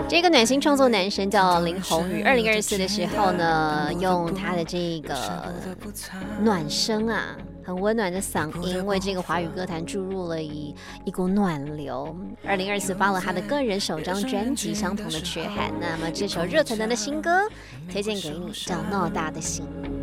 这个暖心创作男神叫林宏宇，2024的时候呢，用他的这个暖声啊，很温暖的嗓音，为这个华语歌坛注入了一股暖流。2024发了他的个人首张专辑《相同的缺憾》，那么这首热腾腾的新歌推荐给你，叫《偌大的心》。